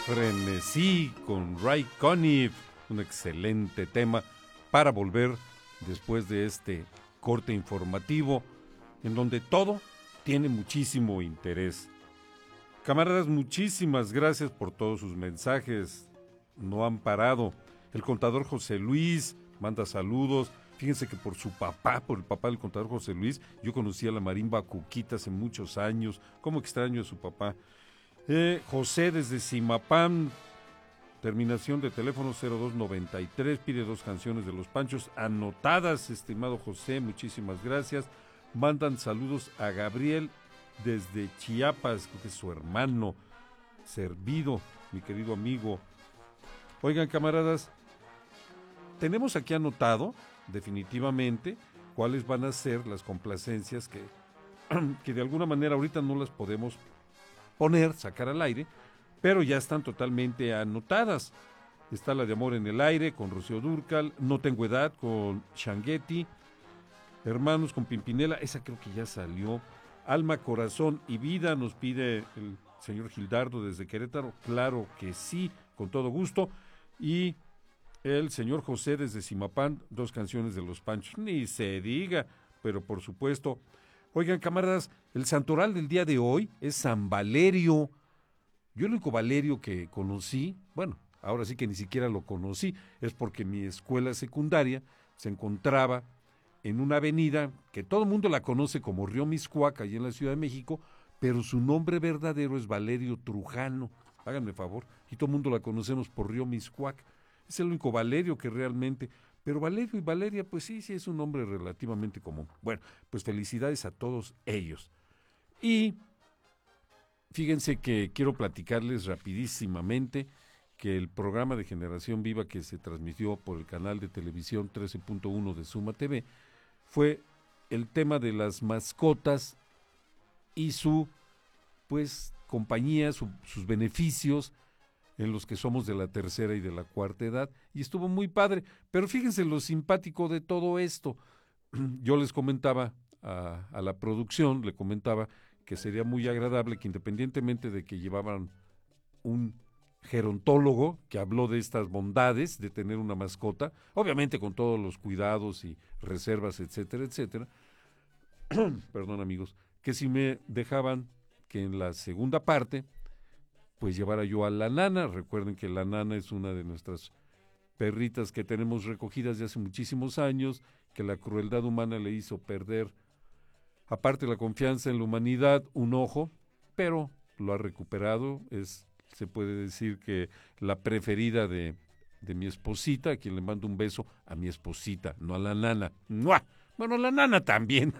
Frenesí con Ray Conniff, un excelente tema para volver después de este corte informativo en donde todo tiene muchísimo interés. Camaradas, muchísimas gracias por todos sus mensajes, no han parado. El contador José Luis manda saludos. Fíjense que por el papá del contador José Luis, yo conocí a la marimba Cuquita hace muchos años. Cómo extraño a su papá. José desde Zimapán, terminación de teléfono 0293, pide 2 canciones de Los Panchos anotadas, estimado José, muchísimas gracias. Mandan saludos a Gabriel desde Chiapas, que es su hermano, Servido, mi querido amigo. Oigan, camaradas, tenemos aquí anotado definitivamente cuáles van a ser las complacencias que de alguna manera ahorita no las podemos sacar al aire, pero ya están totalmente anotadas. Está la de Amor en el Aire con Rocío Dúrcal, No Tengo Edad con Shanguetti, Hermanos con Pimpinela, esa creo que ya salió. Alma, Corazón y Vida nos pide el señor Gildardo desde Querétaro, claro que sí, con todo gusto. Y el señor José desde Zimapán, 2 canciones de Los Panchos, ni se diga, pero por supuesto. Oigan, camaradas, el santoral del día de hoy es San Valerio. Yo el único Valerio que conocí, bueno, ahora sí que ni siquiera lo conocí, es porque mi escuela secundaria se encontraba en una avenida que todo el mundo la conoce como Río Miscuac, allí en la Ciudad de México, pero su nombre verdadero es Valerio Trujano, háganme favor, y todo el mundo la conocemos por Río Miscuac. Es el único Valerio que realmente... Pero Valerio y Valeria, pues sí, es un nombre relativamente común. Bueno, pues felicidades a todos ellos. Y fíjense que quiero platicarles rapidísimamente que el programa de Generación Viva que se transmitió por el canal de televisión 13.1 de Suma TV fue el tema de las mascotas y su, pues, compañía, sus beneficios en los que somos de la tercera y de la cuarta edad, y estuvo muy padre, pero fíjense lo simpático de todo esto. Yo les comentaba a la producción, le comentaba que sería muy agradable que independientemente de que llevaban un gerontólogo que habló de estas bondades de tener una mascota, obviamente con todos los cuidados y reservas, etcétera, etcétera, perdón amigos, que si me dejaban que en la segunda parte pues llevara yo a la nana. Recuerden que la nana es una de nuestras perritas que tenemos recogidas de hace muchísimos años, que la crueldad humana le hizo perder, aparte de la confianza en la humanidad, un ojo, pero lo ha recuperado. Se puede decir que la preferida de mi esposita, a quien le mando un beso, a mi esposita, no a la nana. ¡Mua! Bueno, la nana también.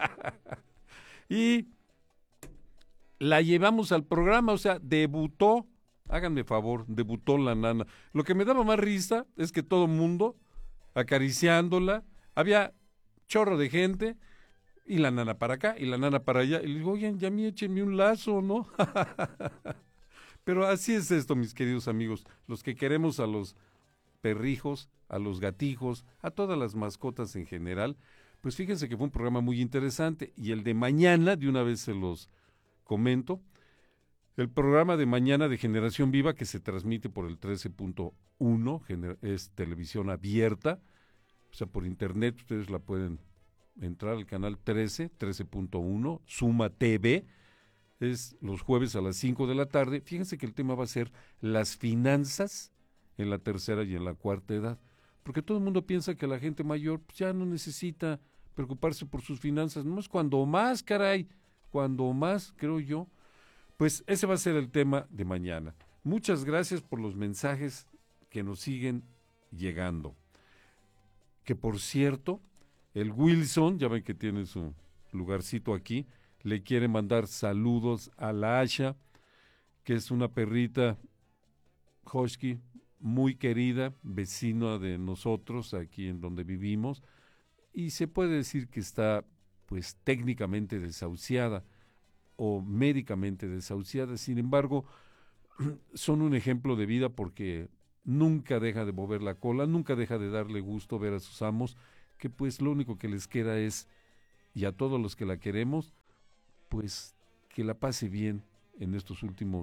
Y la llevamos al programa, o sea, debutó, háganme favor, debutó la nana. Lo que me daba más risa es que todo el mundo acariciándola, había chorro de gente, y la nana para acá, y la nana para allá, y le digo, oigan, ya me échenme un lazo, ¿no? Pero así es esto, mis queridos amigos, los que queremos a los perrijos, a los gatijos, a todas las mascotas en general, pues fíjense que fue un programa muy interesante, y el de mañana, de una vez se los comento, el programa de mañana de Generación Viva que se transmite por el 13.1, es televisión abierta, o sea, por internet ustedes la pueden entrar al canal 13.1, Suma TV, es los jueves a las 5 de la tarde. Fíjense que el tema va a ser las finanzas en la tercera y en la cuarta edad, porque todo el mundo piensa que la gente mayor pues, ya no necesita preocuparse por sus finanzas, no es cuando más, caray, cuando más, creo yo. Pues ese va a ser el tema de mañana. Muchas gracias por los mensajes que nos siguen llegando. Que por cierto, el Wilson, ya ven que tiene su lugarcito aquí, le quiere mandar saludos a la Asha, que es una perrita husky muy querida, vecina de nosotros aquí en donde vivimos, y se puede decir que está pues técnicamente desahuciada o médicamente desahuciada. Sin embargo, son un ejemplo de vida porque nunca deja de mover la cola, nunca deja de darle gusto ver a sus amos, que pues lo único que les queda es, y a todos los que la queremos, pues que la pase bien en estos últimos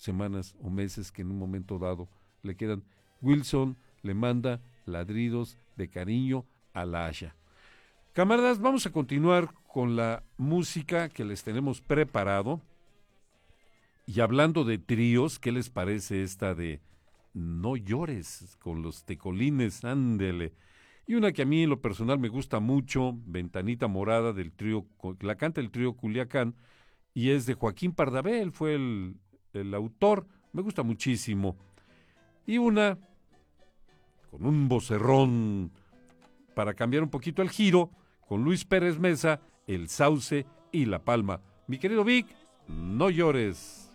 semanas o meses que en un momento dado le quedan. Wilson le manda ladridos de cariño a la Asha. Camaradas, vamos a continuar con la música que les tenemos preparado. Y hablando de tríos, ¿qué les parece esta de No llores con los Tecolines? Ándele. Y una que a mí en lo personal me gusta mucho, Ventanita Morada, del trío, la canta el trío Culiacán, y es de Joaquín Pardavé, fue el autor, me gusta muchísimo. Y una con un vocerrón para cambiar un poquito el giro, con Luis Pérez Mesa, El Sauce y La Palma. Mi querido Vic, no llores.